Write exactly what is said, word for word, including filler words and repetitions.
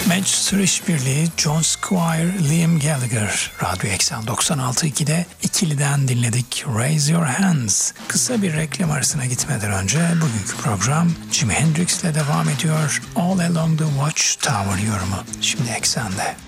Manchester İşbirliği, John Squire, Liam Gallagher. Radyo Eksen doksan altı nokta iki'de ikiliden dinledik Raise Your Hands. Kısa bir reklam arasına gitmeden önce bugünkü program Jimi Hendrix'le devam ediyor. All Along the Watchtower yorumu. Şimdi Eksen'de.